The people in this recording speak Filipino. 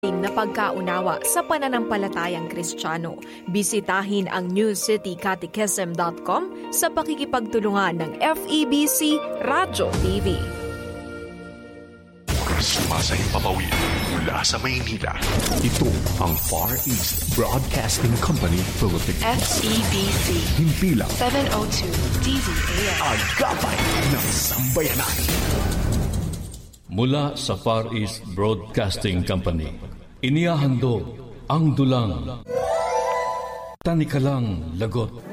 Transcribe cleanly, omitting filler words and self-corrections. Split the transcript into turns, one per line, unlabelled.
na pagkaunawa sa pananampalatayang Kristiyano. Bisitahin ang newcitycatechism.com sa pakikipagtulungan ng FEBC Radio TV.
Sumasahing papawid mula sa Maynila. Ito ang Far East Broadcasting Company Philippines.
FEBC.
Himpilang
702 DZAM.
Agapay ng Sambayanan.
Mula sa Far East Broadcasting Company, inihahandog ang dulang Tanikalang Lagot.